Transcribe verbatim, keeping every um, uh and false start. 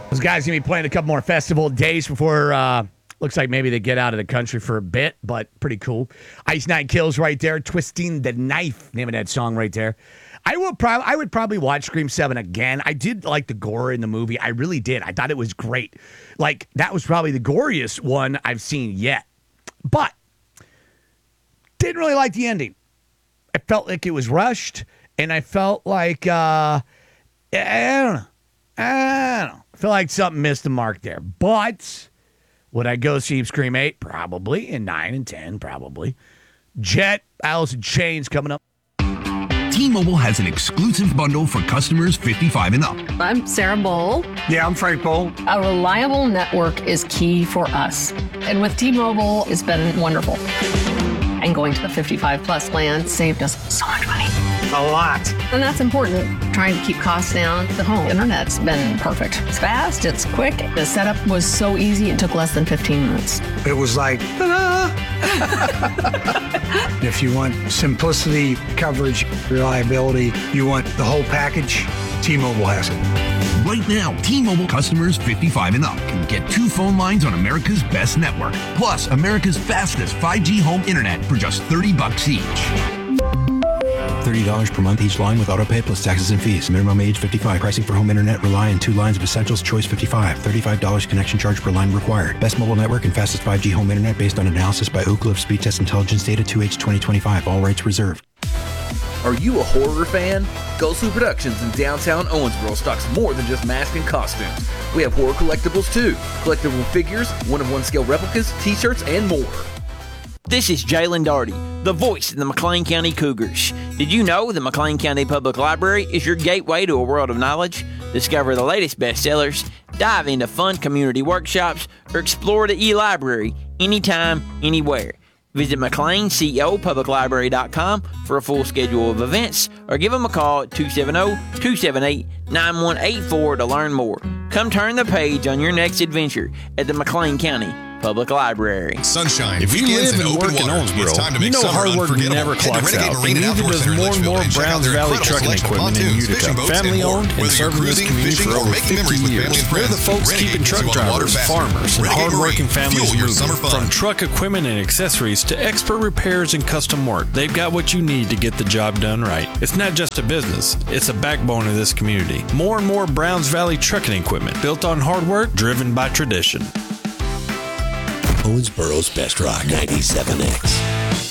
Those guys going to be playing a couple more festival days before, uh, looks like maybe they get out of the country for a bit, but pretty cool. Ice Nine Kills right there. Twisting the Knife, name of that song right there. I would, prob- I would probably watch Scream seven again. I did like the gore in the movie. I really did. I thought it was great. Like, that was probably the goriest one I've seen yet. But didn't really like the ending. I felt like it was rushed, and I felt like, uh, I don't know. I don't know. I feel like something missed the mark there. But would I go see Scream eight? Probably. And nine and ten, probably. Jet, Alice in Chains coming up. T-Mobile has an exclusive bundle for customers fifty-five and up. I'm Sarah Bowl. Yeah, I'm Frank Bowl. A reliable network is key for us. And with T-Mobile, it's been wonderful. And going to the fifty-five plus plan saved us so much money. A lot. And that's important. Trying to keep costs down. The home internet's been perfect. It's fast, it's quick. The setup was so easy, it took less than fifteen minutes. It was like, ta-da! If you want simplicity, coverage, reliability, you want the whole package, T-Mobile has it. Right now, T-Mobile customers fifty-five and up can get two phone lines on America's best network, plus America's fastest five G home internet for just thirty bucks each. thirty dollars per month each line with autopay plus taxes and fees. Minimum age fifty-five. Pricing for home internet rely on two lines of Essentials Choice fifty-five. thirty-five dollars connection charge per line required. Best mobile network and fastest five G home internet based on analysis by Ookla of Speed Test Intelligence Data two H twenty twenty-five. All rights reserved. Are you a horror fan? Ghostly Productions in downtown Owensboro stocks more than just masks and costumes. We have horror collectibles too. Collectible figures, one-of-one scale replicas, t-shirts, and more. This is Jalen Darty, the voice of the McLean County Cougars. Did you know the McLean County Public Library is your gateway to a world of knowledge? Discover the latest bestsellers, dive into fun community workshops, or explore the e-library anytime, anywhere. Visit McLean Co Public Library dot com for a full schedule of events, or give them a call at two seven zero, two seven eight, nine one eight four to learn more. Come turn the page on your next adventure at the McLean County Public Library. Sunshine. If you live and work in Owensboro, you know hard work never clocks out, and neither does more and more Browns Valley Trucking Equipment in Utica. Family owned and serving this community for over fifty years. We're the folks keeping truck drivers, farmers, and hard-working families moving. From truck equipment and accessories to expert repairs and custom work, they've got what you need to get the job done right. It's not just a business, it's a backbone of this community. More and more Browns Valley Trucking Equipment, built on hard work, driven by tradition. Owensboro's Best Rock ninety-seven X.